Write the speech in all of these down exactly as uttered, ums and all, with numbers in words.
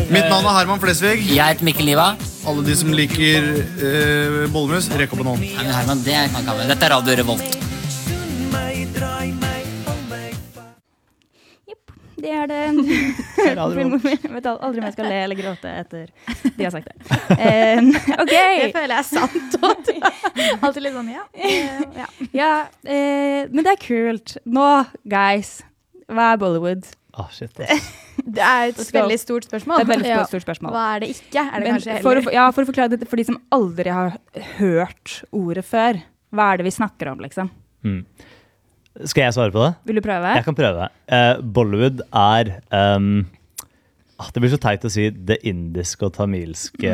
Mitt navn er Herman Flesvig. Jeg heter Mikkel Niva. Alle de som liker uh, bollemus, rekk opp en hånd. Nei, men Herman, det kan ikke ha med. Dette er Radio Revolt. Jepp, det er det. Jeg vet aldri om jeg skal le eller gråte etter de har sagt det. Um, ok. Det føler jeg er sant. Alltid litt sånn, ja. Uh, ja. Ja, uh, men det er kult. Nå, guys, hva er Bollywood? Ah, shit, det er et veldig stort spørsmål. Det er et veldig stort, stort spørsmål. Hva er det ikke? Er det Men kanskje for heller? å, ja, for å forklare det for de som aldri har hørt ordet før. Hva er det vi snakker om, liksom? Mm. Skal jeg svare på det? Vil du prøve? Jeg kan prøve. Uh, Bollywood er um, ah, det blir så teit å si det indiske og tamilske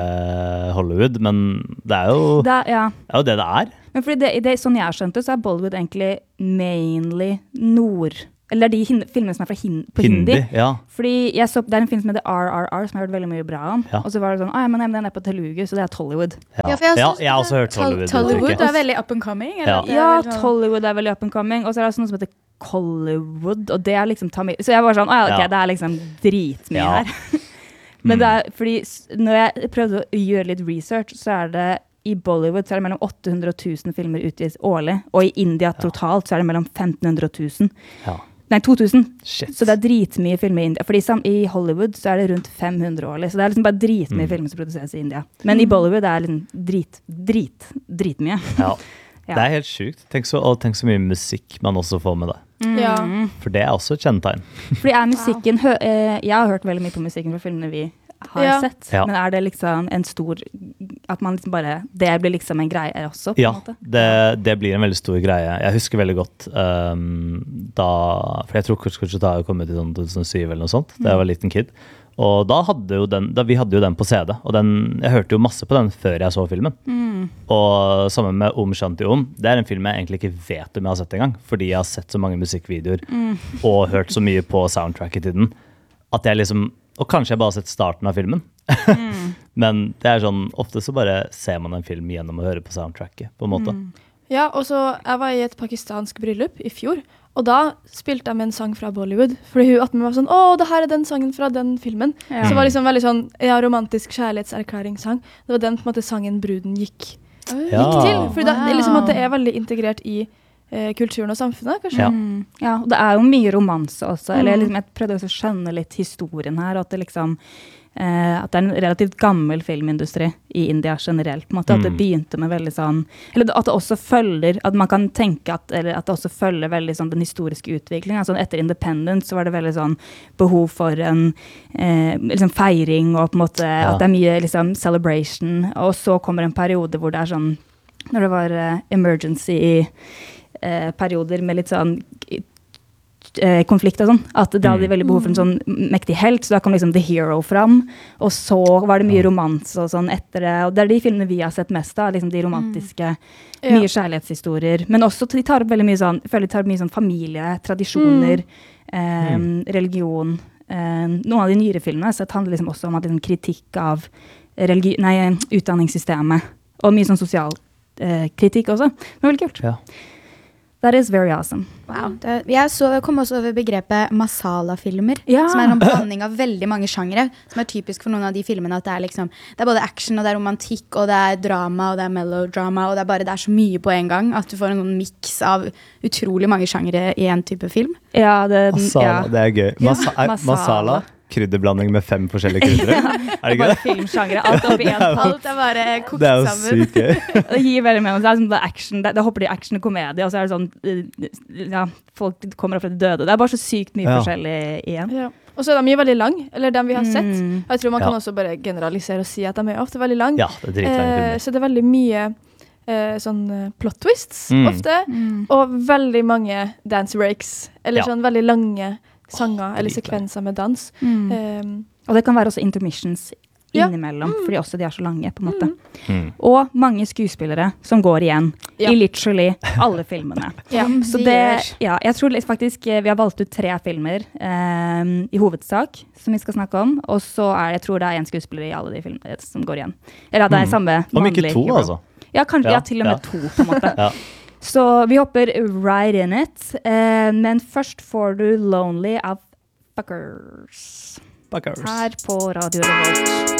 mm. Hollywood, men det er jo det, ja. det, er jo det det er. Men fordi det, det, sånn jeg har skjønt det, så er Bollywood egentlig mainly nord. Eller det er de hin- filmene som er fra hin- på hindi. Hindi, ja. Fordi jeg så, det er en film som heter R R R, som jeg har hørt veldig mye bra om. Ja. Og så var det sånn, ah, ja, men den er på Telugu, så det er Tollywood. Ja, Ja, for jeg, ja, synes jeg har også hørt Hollywood. Tollywood er veldig up and coming. Eller? Ja. Det er Ja, veldig sånn- Tollywood er veldig up and coming. Og så er det også noe som heter Collywood, og det er liksom tamil. Så jeg var sånn, ah, ja, ok, Ja. det er liksom dritmye Ja. her. Men det er, fordi s- når jeg prøvde å gjøre litt research, så er det i Bollywood så er det mellom åtte hundre og tusen filmer utgis årlig, og i India totalt så er det mellom femten hundre og tusen. Ja. Nei, to tusen. Shit. Så det er dritmye filmer i India. Fordi sam- i Hollywood så er det rundt fem hundre årlig. Så det er liksom bare dritmye Mm. filmer som produseres i India. Men i Bollywood er det liksom drit, drit, dritmye. Ja. Det er helt sjukt. Tenk så, og tenk så mye musikk man også får med det. Ja. For det er også et kjennetegn. Fordi er musikken, hø eh, jeg har hørt veldig mye på musikken fra filmene vi har Ja. sett. Ja. Men er det liksom en stor, at man liksom bare, det blir liksom en greie også, på Ja, en måte? det, det blir en veldig stor greie. Jeg husker veldig godt um, da, for jeg tror Kuchkuchata kom ut i sånn to tusen og syv eller noe sånt, da jeg var liten kid. Og da hadde jo den, da vi hadde jo den på C D, og den, jeg hørte jo masse på den før jeg så filmen. Mm. Og sammen med Om Shanti Om, det er en film jeg egentlig ikke vet om jeg har sett engang, fordi jeg har sett så mange musikkvideoer Mm. og hørt så mye på soundtracket til den, at jeg liksom, og kanskje jeg bare har sett starten av filmen. Mm. Men det er sånn, ofte så bare ser man en film gjennom å høre på soundtracket, på en måte. Mm. Ja, og så jeg var i et pakistansk bryllup i fjor, og da spilte jeg med en sang fra Bollywood, fordi hun attmed meg var sånn, åh, det her er den sangen fra den filmen. Ja. Så det var liksom veldig sånn, ja, romantisk kjærlighetserklæringssang. Det var den på en måte sangen bruden gikk, Ja. gikk til, for det, Wow. det er liksom at det er veldig integrert i eh, kulturen og samfunnet, kanskje. Ja. Mm. Ja, og det er jo mye romanse også. Mm. Eller liksom, jeg prøvde også å skjønne litt historien her, at det liksom eh, at det er en relativt gammel filmindustri i India generelt, på en måte, at det Mm. begynte med veldig sånn, eller at det også følger, at man kan tenke at, eller at det også følger veldig sånn den historiske utviklingen, altså etter Independence så var det veldig sånn behov for en eh, liksom feiring, og på en måte Ja. at det er mye liksom celebration, og så kommer en periode hvor det er sånn, når det var eh, emergency i eh, perioder med litt sånn eh, konflikt og sånn, at da hadde de veldig behov for en sånn mektig helt, så da kom liksom The Hero fram, og så var det mye romanse og sånn etter det, og det er de filmene vi har sett mest av, liksom de romantiske, Ja. mye kjærlighetshistorier, men også de tar opp veldig mye sånn, jeg føler de tar opp mye sånn familie, tradisjoner, eh, religion, eh, noen av de nyere filmene, så det handler liksom også om at liksom kritikk av religi- nei, utdanningssystemet, og mye sånn sosial eh, kritikk også, men veldig kult. Ja. That is very awesome. Wow. Det, jeg, så, jeg kom også over begrepet masala-filmer, Ja. som er en blanding av veldig mange sjangere, som er typisk for noen av de filmene, at det er liksom, det er både action, og det er romantikk, og det er drama, og det er melodrama, og det er bare, det er så mye på en gang, at du får en sånn mix av utrolig mange sjangere i en type film. Ja, det, Masala, ja. det er gøy. Masa er masala. masala, krydderblanding med fem forskjellige kryddere. Er det Bare ikke det? filmsjangere, alt oppi en pall. Alt er bare kokt Det er jo sammen. sykt gøy. Det gir veldig mening. Det er sånn, det er action, det, det hopper i action og komedie, og så er det sånn, eh, ja, folk kommer opp fra de døde. Det er bare så sykt mye Ja. forskjellig igjen. Ja. Og så er de mye veldig lang, eller dem vi har sett. Mm. Og jeg tror man kan Ja. også bare generalisere og si at de er ofte veldig lang. Ja, det er dritlange Eh, filmer. så det er veldig mye eh, sånn eh, plot twists Mm. ofte, og veldig mange dance breaks, eller Ja. sånn veldig lange sanger Åh, eller dritlange. sekvenser med dans. Mm. Um, Og det kan være også intermissions Ja. innimellom, fordi også de er så lange, på en måte. Mm. Og mange skuespillere som går igjen Ja. i literally alle filmene. ja. Så det, ja, jeg tror litt faktisk eh, vi har valgt ut tre filmer eh, i hovedsak som vi skal snakke om, og så er jeg tror det er en skuespiller i alle de filmene som går igjen. Eller det er Mm. samme Om ikke mannlige to, hero. altså. Ja, kanskje, Ja, ja, til og med ja. to, på en måte. Ja. Så vi hopper right in it, eh, men først får du Lonely av Fuckers. Backers. Her på Radio Revolt.